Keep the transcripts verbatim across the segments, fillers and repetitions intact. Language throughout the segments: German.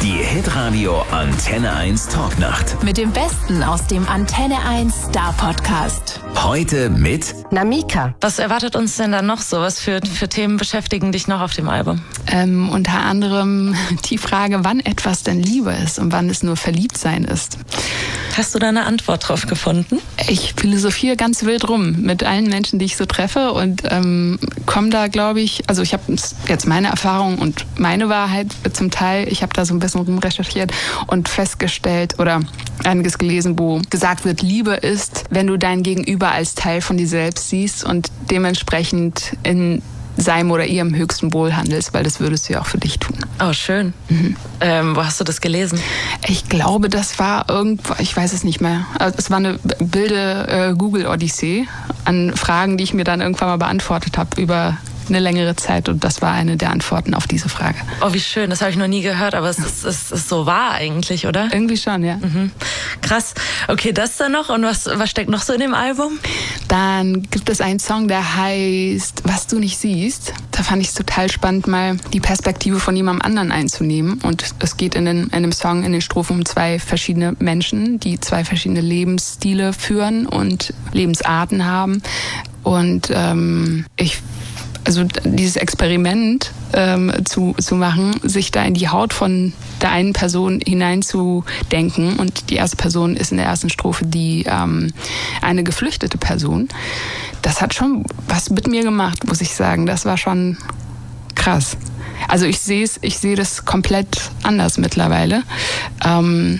Die Hitradio Antenne eins Talknacht. Mit dem Besten aus dem Antenne eins Star Podcast. Heute mit Namika. Was erwartet uns denn dann noch so? Was für, für Themen beschäftigen dich noch auf dem Album? Ähm, unter anderem die Frage, wann etwas denn Liebe ist und wann es nur Verliebtsein ist. Hast du da eine Antwort drauf gefunden? Ich philosophiere ganz wild rum mit allen Menschen, die ich so treffe und ähm, komme da, glaube ich, also ich habe jetzt meine Erfahrung und meine Wahrheit zum Teil, ich habe da so ein bisschen rumrecherchiert und festgestellt oder einiges gelesen, wo gesagt wird, Liebe ist, wenn du dein Gegenüber als Teil von dir selbst siehst und dementsprechend in seinem oder ihrem höchsten Wohl handelst, weil das würdest du ja auch für dich tun. Oh, schön. Mhm. Ähm, wo hast du das gelesen? Ich glaube, das war irgendwo, ich weiß es nicht mehr. Also es war eine wilde äh, Google-Odyssee an Fragen, die ich mir dann irgendwann mal beantwortet habe über eine längere Zeit und das war eine der Antworten auf diese Frage. Oh, wie schön, das habe ich noch nie gehört, aber es ist, es ist so wahr eigentlich, oder? Irgendwie schon, ja. Mhm. Krass. Okay, das dann noch und was, was steckt noch so in dem Album? Dann gibt es einen Song, der heißt Was du nicht siehst. Da fand ich es total spannend, mal die Perspektive von jemandem anderen einzunehmen und es geht in, den, in dem Song, in den Strophen um zwei verschiedene Menschen, die zwei verschiedene Lebensstile führen und Lebensarten haben und ähm, ich Also dieses Experiment ähm, zu, zu machen, sich da in die Haut von der einen Person hineinzudenken. Und die erste Person ist in der ersten Strophe die ähm, eine geflüchtete Person. Das hat schon was mit mir gemacht, muss ich sagen. Das war schon krass. Also ich sehe es, ich sehe das komplett anders mittlerweile. Ähm,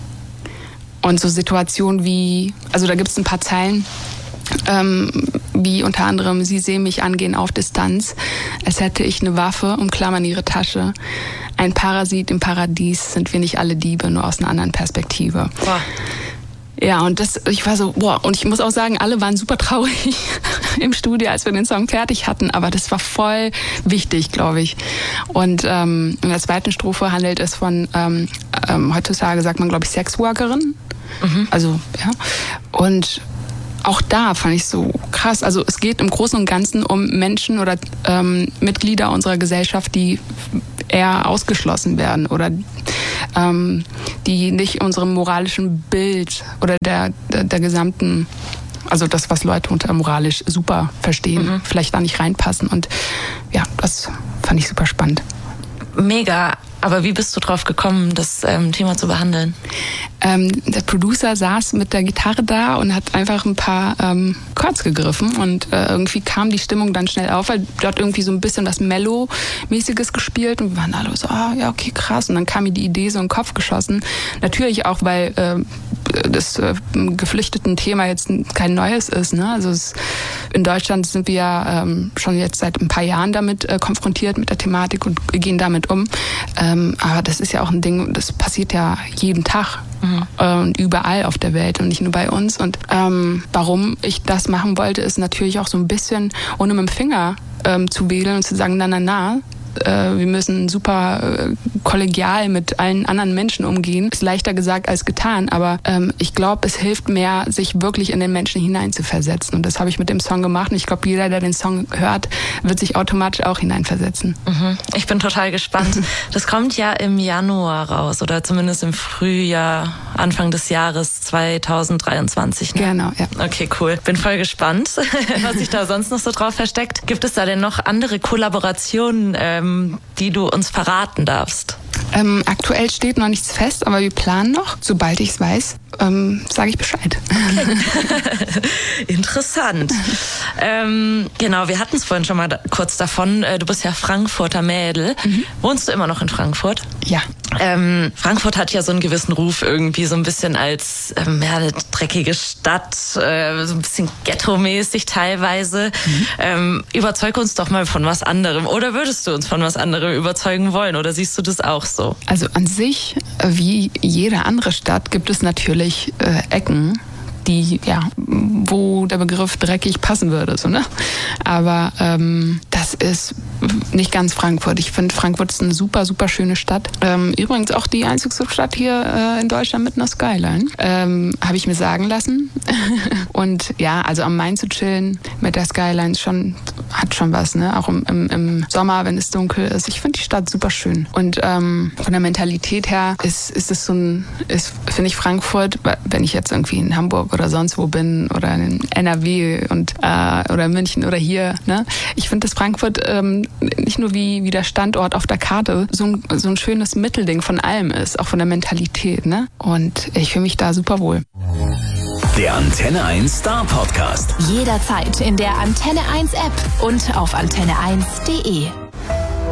und so Situationen wie, also da gibt es ein paar Zeilen, Ähm, wie unter anderem, sie sehen mich angehen auf Distanz, als hätte ich eine Waffe, umklammern ihre Tasche. Ein Parasit im Paradies, sind wir nicht alle Diebe, nur aus einer anderen Perspektive. Boah. Ja, und das, ich war so, boah, und ich muss auch sagen, alle waren super traurig im Studio, als wir den Song fertig hatten, aber das war voll wichtig, glaube ich. Und ähm, in der zweiten Strophe handelt es von, ähm, ähm, heutzutage sagt man, glaube ich, Sexworkerin. Mhm. Also, ja. Und auch da fand ich so krass. Also es geht im Großen und Ganzen um Menschen oder ähm, Mitglieder unserer Gesellschaft, die eher ausgeschlossen werden oder ähm, die nicht unserem moralischen Bild oder der, der, der gesamten, also das, was Leute unter moralisch super verstehen, mhm. vielleicht da nicht reinpassen. Und ja, das fand ich super spannend. Mega. Aber wie bist du drauf gekommen, das ähm, Thema zu behandeln? Ähm, der Producer saß mit der Gitarre da und hat einfach ein paar ähm, Chords gegriffen und äh, irgendwie kam die Stimmung dann schnell auf, weil dort irgendwie so ein bisschen was Mellow-mäßiges gespielt und wir waren alle so, ah, ja, okay, krass. Und dann kam mir die Idee so in den Kopf geschossen. Natürlich auch, weil äh, das äh, geflüchteten Thema jetzt kein neues ist. Ne? Also es, in Deutschland sind wir ja ähm, schon jetzt seit ein paar Jahren damit äh, konfrontiert mit der Thematik und gehen damit um. Ähm, aber das ist ja auch ein Ding, das passiert ja jeden Tag mhm. äh, überall auf der Welt und nicht nur bei uns. Und ähm, warum ich das machen wollte, ist natürlich auch so ein bisschen, ohne mit dem Finger ähm, zu wedeln und zu sagen, na, na, na, wir müssen super kollegial mit allen anderen Menschen umgehen. Ist leichter gesagt als getan, aber ähm, ich glaube, es hilft mehr, sich wirklich in den Menschen hineinzuversetzen. Und das habe ich mit dem Song gemacht. Und ich glaube, jeder, der den Song hört, wird sich automatisch auch hineinversetzen. Mhm. Ich bin total gespannt. Das kommt ja im Januar raus oder zumindest im Frühjahr, Anfang des Jahres zweitausenddreiundzwanzig. Ne? Genau, ja. Okay, cool. Bin voll gespannt, was sich da sonst noch so drauf versteckt. Gibt es da denn noch andere Kollaborationen, ähm, die du uns verraten darfst? Ähm, aktuell steht noch nichts fest, aber wir planen noch. Sobald ich es weiß, ähm, sage ich Bescheid. Okay. Interessant. ähm, genau, wir hatten es vorhin schon mal da, kurz davon. Du bist ja Frankfurter Mädel. Mhm. Wohnst du immer noch in Frankfurt? Ja. Ähm, Frankfurt hat ja so einen gewissen Ruf irgendwie, so ein bisschen als ähm, ja, eine dreckige Stadt, äh, so ein bisschen ghetto-mäßig teilweise. Mhm. Ähm, überzeug uns doch mal von was anderem. Oder würdest du uns von was anderem überzeugen wollen? Oder siehst du das auch so? Also an sich, wie jede andere Stadt, gibt es natürlich äh, Ecken, die, ja, wo der Begriff dreckig passen würde, so, ne? Aber ähm, das das ist nicht ganz Frankfurt. Ich finde, Frankfurt ist eine super, super schöne Stadt. Ähm, übrigens auch die einzigste Stadt hier äh, in Deutschland mit einer Skyline. Ähm, Habe ich mir sagen lassen. Und ja, also am Main zu chillen mit der Skyline schon, hat schon was, ne? Auch im, im, im Sommer, wenn es dunkel ist. Ich finde die Stadt super schön. Und ähm, von der Mentalität her ist, ist es so ein, ist, finde ich Frankfurt, wenn ich jetzt irgendwie in Hamburg oder sonst wo bin oder in N R W und äh, oder München oder hier, ne? Ich finde, dass Frankfurt ähm, nicht nur wie, wie der Standort auf der Karte so ein, so ein schönes Mittelding von allem ist, auch von der Mentalität, ne? Und ich fühle mich da super wohl. Der Antenne eins Star Podcast. Jederzeit in der Antenne eins App und auf antenne eins punkt de.